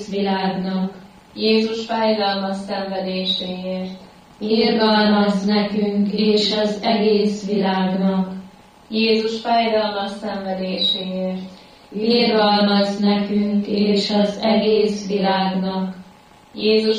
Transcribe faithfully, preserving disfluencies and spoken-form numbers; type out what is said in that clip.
világnak. Jézus fájdalmas szenvedéséért, Irgalmazz nekünk és az egész világnak. Jézus fájdalmas szenvedéséért, Irgalmazz nekünk és az egész világnak. Jézus